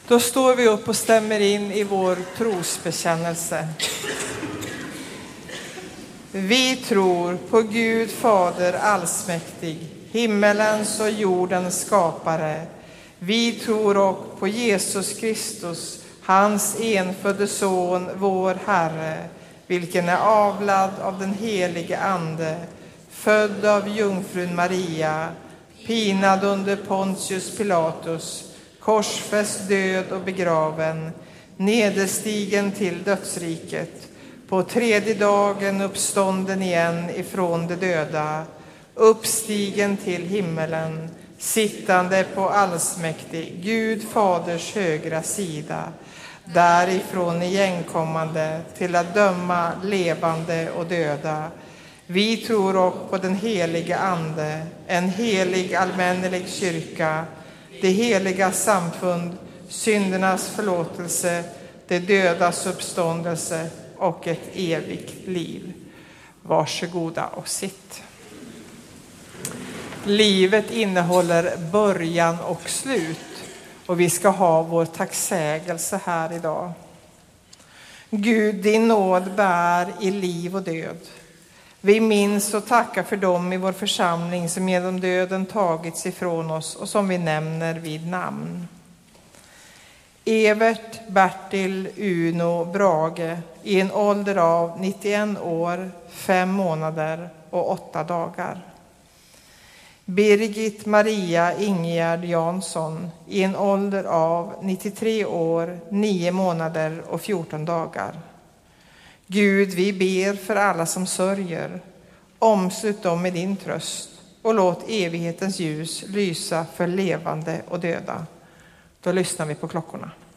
Då står vi upp och stämmer in i vår trosbekännelse. Vi tror på Gud Fader allsmäktig, himmelens och jordens skapare. Vi tror också på Jesus Kristus, hans enfödde son, vår Herre, vilken är avlad av den helige Ande, född av jungfrun Maria, pinad under Pontius Pilatus, korsfäst, död och begraven, nederstigen till dödsriket, på tredje dagen uppstånden igen ifrån de döda, uppstigen till himmelen, sittande på allsmäktig Gud Faders högra sida, därifrån igenkommande till att döma levande och döda. Vi tror också på den heliga Ande, en helig allmännelig kyrka, det heliga samfund, syndernas förlåtelse, det dödas uppståndelse och ett evigt liv. Varsågoda och sitt. Livet innehåller början och slut, och vi ska ha vår tacksägelse här idag. Gud, din nåd bär i liv och död. Vi minns och tackar för dem i vår församling som genom döden tagits ifrån oss och som vi nämner vid namn. Evert Bertil Uno Brage i en ålder av 91 år, 5 månader och 8 dagar. Birgit Maria Ingegärd Jansson i en ålder av 93 år, 9 månader och 14 dagar. Gud, vi ber för alla som sörjer. Omslut dem med din tröst och låt evighetens ljus lysa för levande och döda. Då lyssnar vi på klockorna.